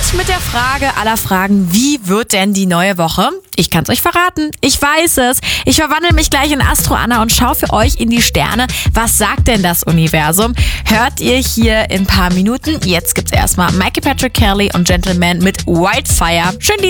mit der Frage aller Fragen, wie wird denn die neue Woche? Ich kann's euch verraten, ich weiß es. Ich verwandle mich gleich in Astro Anna und schaue für euch in die Sterne. Was sagt denn das Universum? Hört ihr hier in ein paar Minuten. Jetzt gibt's erstmal Mikey Patrick Kelly und Gentleman mit Wildfire. Schön